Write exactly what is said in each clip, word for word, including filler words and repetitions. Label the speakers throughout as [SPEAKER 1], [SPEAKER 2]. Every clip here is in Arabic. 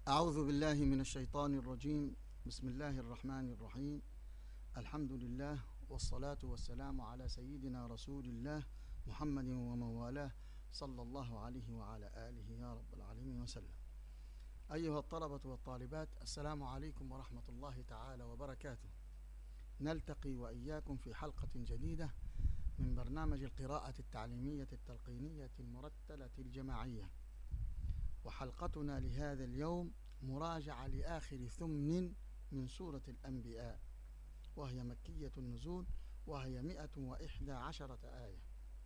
[SPEAKER 1] أعوذ بالله من الشيطان الرجيم. بسم الله الرحمن الرحيم. الحمد لله والصلاة والسلام على سيدنا رسول الله محمد ومن والاه صلى الله عليه وعلى آله يا رب العالمين وسلم. أيها الطلبة والطالبات، السلام عليكم ورحمة الله تعالى وبركاته. نلتقي وإياكم في حلقة جديدة من برنامج القراءة التعليمية التلقينية المرتلة الجماعية، وحلقتنا لهذا اليوم مراجعة لآخر ثمن من سورة الأنبياء، وهي مكية النزول، وهي مئة وإحدى عشرة آية.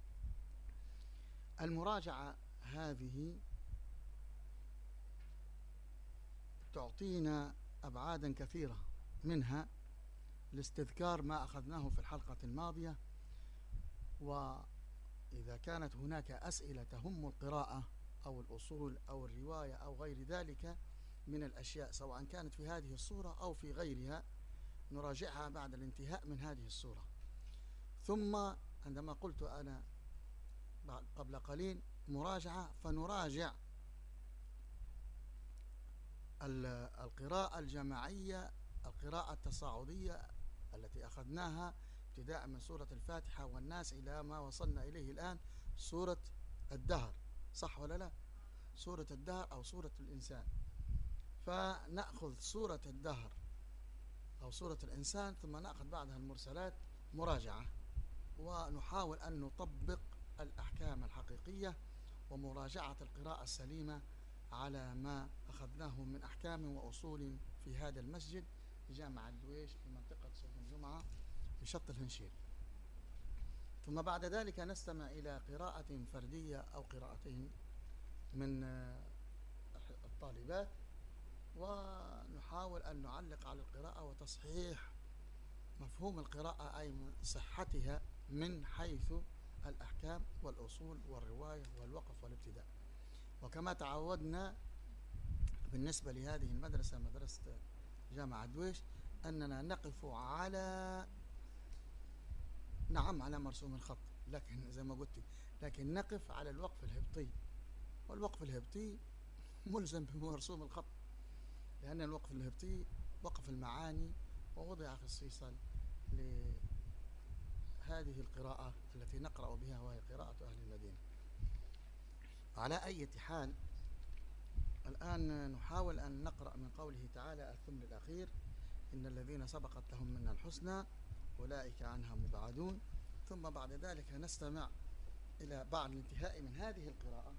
[SPEAKER 1] المراجعة هذه تعطينا أبعادا كثيرة، منها لاستذكار ما أخذناه في الحلقة الماضية، وإذا كانت هناك أسئلة تهم القراءة أو الأصول أو الرواية أو غير ذلك من الأشياء، سواء كانت في هذه الصورة أو في غيرها، نراجعها بعد الانتهاء من هذه الصورة. ثم عندما قلت أنا قبل قليل مراجعة، فنراجع القراءة الجماعية، القراءة التصاعدية التي أخذناها ابتداء من سورة الفاتحة والناس إلى ما وصلنا إليه الآن، سورة الدهر. صح ولا لا؟ سورة الدهر أو سورة الإنسان. فنأخذ سورة الدهر أو سورة الإنسان، ثم نأخذ بعدها المرسلات مراجعة، ونحاول أن نطبق الأحكام الحقيقية ومراجعة القراءة السليمة على ما أخذناه من أحكام وأصول في هذا المسجد في جامع الدويش في منطقة سوق الجمعة في شط الهنشيل. ثم بعد ذلك نستمع إلى قراءة فردية أو قراءتين من الطالبات، ونحاول أن نعلق على القراءة وتصحيح مفهوم القراءة، أي صحتها من حيث الأحكام والأصول والرواية والوقف والابتداء. وكما تعودنا بالنسبة لهذه المدرسة، مدرسة جامع الدويش، أننا نقف على نعم على مرسوم الخط، لكن زي ما قلت لكن نقف على الوقف الهبطي، والوقف الهبطي ملزم بمرسوم الخط، لأن الوقف الهبطي وقف المعاني ووضع خصيصا لهذه القراءة التي نقرأ بها، وهي قراءة أهل المدينة. على أي حال، الآن نحاول أن نقرأ من قوله تعالى الثمن الأخير: إن الذين سبقت لهم منا الحسنى أولئك عنها مبعدون. ثم بعد ذلك نستمع إلى بعد الانتهاء من هذه القراءة،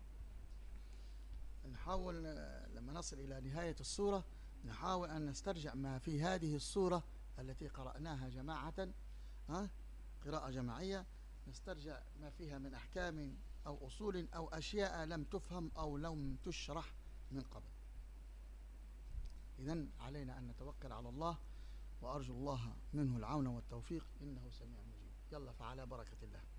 [SPEAKER 1] نحاول لما نصل إلى نهاية السورة نحاول أن نسترجع ما في هذه السورة التي قرأناها جماعة، ها قراءة جماعية، نسترجع ما فيها من أحكام أو أصول أو أشياء لم تفهم أو لم تشرح من قبل. إذن علينا أن نتوكل على الله، وأرجو الله منه العون والتوفيق، إنه سميع مجيب. يلا فعلى بركة الله.